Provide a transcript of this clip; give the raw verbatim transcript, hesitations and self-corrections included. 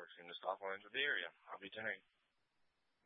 works in the Southlands of the area. I'll be tonight.